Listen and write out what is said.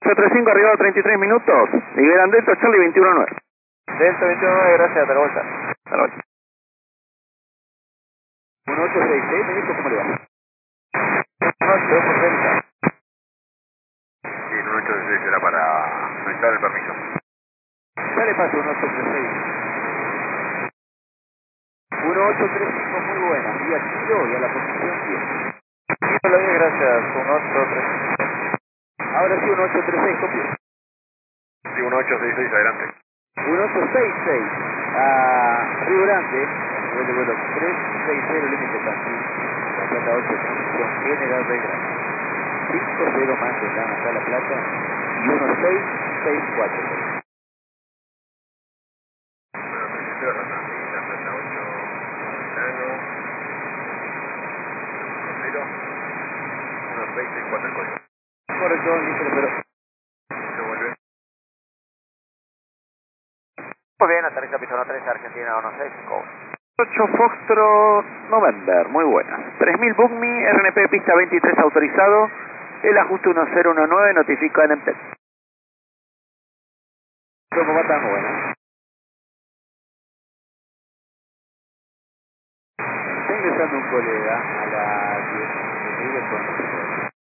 835 arribado 33 minutos. Liberan Delta Charlie 219. Delta 219, gracias, hasta la vuelta. Hasta la vuelta. 1866, ¿me dijo cómo le va? No, 2 por Delta. Sí, el 1866 era para solicitar el permiso. Ya le paso 1836. 1835, muy buena. Y a tiro y a la posición 10. Sí, lo bien, gracias. 1835. Ahora sí, 1836, copio. Sí, 1866, adelante. 1866 a Río Grande, nivel de vuelo 360, límite Brasil, La Plata 8, condición General Belgrano. 50 más de Lana hasta La Plata y 1664. Correcto, listo, pero... Muy bien, aterriza Pizarro 3, Argentina 165. 8 Foxtrot November, muy buena. 3000 Bookme, RNP pista 23 autorizado. El ajuste 1019 notifica en MPET. ¿Cómo va tan buena? Está ingresando un colega a la 10 con